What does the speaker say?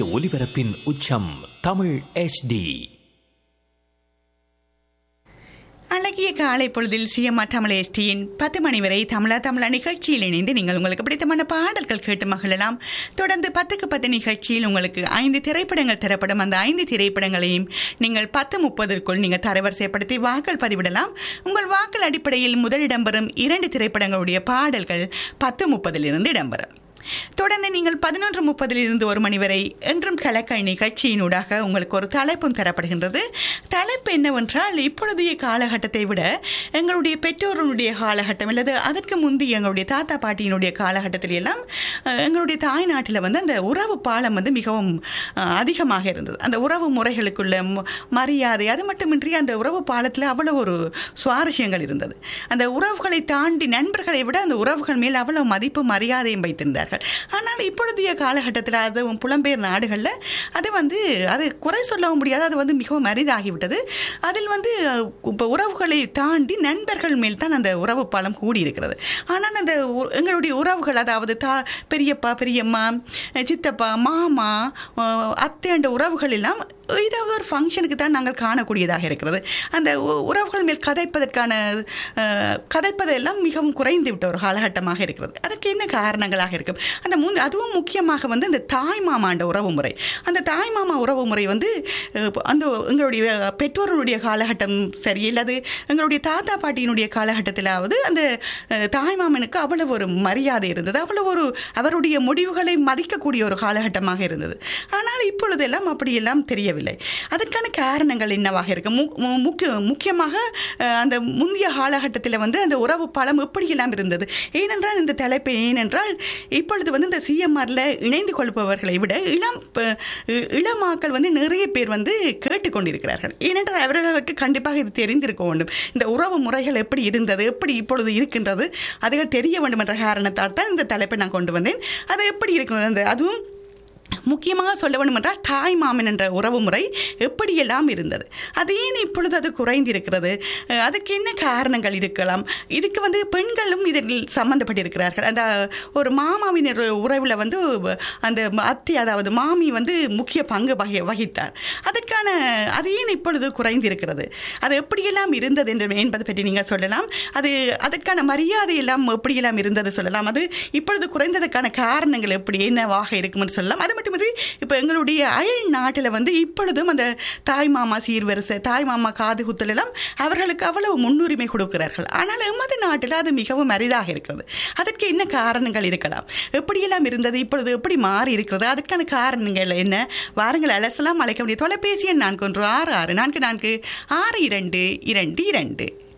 ஒலிபரப்பின் உச்சம் தமிழ் HD. அழகிய காலை பொழுதில் சிஎம்ஆர் தமிழ் எஸ்டியின் 10 மணி வரை தமிழா நிகழ்ச்சியில் இணைந்து நீங்கள் உங்களுக்கு பிடித்தமான பாடல்கள் கேட்டு மகிழலாம். தொடர்ந்து 10க்கு 10 நிகழ்ச்சியில் உங்களுக்கு 5 திரைப்படங்கள் தரப்படும். அந்த 5 திரைப்படங்களையும் நீங்கள் 10:30 நீங்கள் தரவரிசைப்படுத்தி வாக்கள் பதிவிடலாம். உங்கள் வாக்கள் அடிப்படையில் முதலிடம் பெறும் 2 திரைப்படங்களுடைய பாடல்கள் 10:30 இடம்பெறும். தொடர்ந்து நீங்கள் 11:30 1 மணி வரை என்றும் கலக்கல் நிகழ்ச்சியினூடாக உங்களுக்கு ஒரு தலைப்பும் தரப்படுகின்றது. தலைப்பு என்னவென்றால், இப்பொழுதைய காலகட்டத்தை விட எங்களுடைய பெற்றோர்களுடைய காலகட்டம் அல்லது அதற்கு முந்தி எங்களுடைய தாத்தா பாட்டியினுடைய காலகட்டத்தில் எல்லாம் எங்களுடைய தாய்நாட்டில் அந்த உறவு பாலம் மிகவும் அதிகமாக இருந்தது. அந்த உறவு முறைகளுக்குள்ள மரியாதை, அது மட்டுமின்றி அந்த உறவு பாலத்தில் அவ்வளவு ஒரு சுவாரஸ்யங்கள் இருந்தது. அந்த உறவுகளை தாண்டி நண்பர்களை விட அந்த உறவுகள் மேல் அவ்வளவு மதிப்பு மரியாதையும் வைத்திருந்தார்கள். ஆனால் இப்பொழுதைய காலகட்டத்தில், அதுவும் புலம்பெயர் நாடுகளில் அது குறை சொல்லவும் முடியாது, அது மிகவும் அரிதாகிவிட்டது. அதில் இப்போ உறவுகளை தாண்டி நண்பர்கள் மேல் தான் அந்த உறவு பாலம் கூடியிருக்கிறது. ஆனால் அந்த எங்களுடைய உறவுகள், அதாவது பெரியப்பா பெரியம்மா சித்தப்பா மாமா அத்தை என்ற உறவுகள் எல்லாம் ஏதாவது ஒரு ஃபங்க்ஷனுக்கு தான் நாங்கள் காணக்கூடியதாக இருக்கிறது. அந்த உறவுகள் மேல் கதைப்பதெல்லாம் மிகவும் குறைந்து விட்ட ஒரு காலகட்டமாக இருக்கிறது. அதற்கு என்ன காரணங்களாக இருக்கும்? அதுவும் முக்கியமாக அந்த தாய் மாமாண்ட உறவு முறை, அந்த தாய் மாமா உறவு முறை அந்த எங்களுடைய பெற்றோர்களுடைய காலகட்டம் சரி, இல்லாது எங்களுடைய தாத்தா பாட்டியினுடைய காலகட்டத்திலாவது அந்த தாய் மாமனுக்கு அவ்வளவு ஒரு மரியாதை இருந்தது, அவ்வளவு ஒரு அவருடைய முடிவுகளை மதிக்கக்கூடிய ஒரு காலகட்டமாக இருந்தது. ஆனால் இப்பொழுதெல்லாம் அப்படியெல்லாம் தெரியவில்லை. அதற்கான காரணங்கள் என்னவாக இருக்கு? முக்கியமாக அந்த முந்தைய காலகட்டத்தில் அந்த உறவு பாலம் எப்படியெல்லாம் இருந்தது? ஏனென்றால் இந்த தலைப்பு ஏனென்றால் இப்பொழுது இந்த சிஎம்ஆரில் இணைந்து கொள்பவர்களை விட இளமாக்கள் நிறைய பேர் கேட்டுக்கொண்டிருக்கிறார்கள். ஏனென்றால் அவர்களுக்கு கண்டிப்பாக இது தெரிந்திருக்க வேண்டும். இந்த உறவு முறைகள் எப்படி இருந்தது, எப்படி இப்பொழுது இருக்கின்றது, அதுகள் தெரிய வேண்டும் என்ற காரணத்தால் தான் இந்த தலைப்பை நான் கொண்டு வந்தேன். அது எப்படி இருக்கிறது, அதுவும் முக்கியமாக சொல்ல வேண்டும் என்றால் தாய் மாமன் என்ற உறவு முறை எப்படியெல்லாம் இருந்தது, அது ஏன் இப்பொழுது அது குறைந்திருக்கிறது, அதுக்கு என்ன காரணங்கள் இருக்கலாம்? இதுக்கு பெண்களும் இதில் சம்பந்தப்பட்டிருக்கிறார்கள். அந்த ஒரு மாமாவினர் உறவில் அந்த அத்தை, அதாவது மாமி முக்கிய பங்கு வகித்தார். அது ஏன் இப்பொழுது குறைந்திருக்கிறது, அது எப்படியெல்லாம் இருந்தது என்பதை பற்றி நீங்கள் சொல்லலாம். அதற்கான மரியாதை எல்லாம் எப்படியெல்லாம் இருந்தது சொல்லலாம். அது இப்பொழுது குறைந்ததற்கான காரணங்கள் எப்படி என்னவாக இருக்கும்னு சொல்லலாம். அது மட்டுமின்றி இப்போ எங்களுடைய அயல் நாட்டில் இப்பொழுதும் அந்த தாய் மாமா சீர்வரிசை, தாய் மாமா காது குத்தல் எல்லாம் அவர்களுக்கு அவ்வளவு முன்னுரிமை கொடுக்கிறார்கள். ஆனால் எமது நாட்டில் அது மிகவும் அரிதாக இருக்கிறது. அதற்கு என்ன காரணங்கள் இருக்கலாம்? எப்படியெல்லாம் இருந்தது, இப்பொழுது எப்படி மாறி இருக்கிறது, அதுக்கான காரணங்கள் என்ன? வாருங்கள் அலசலாம். அழைக்க வேண்டிய தொலைபேசி எண் 4166446222.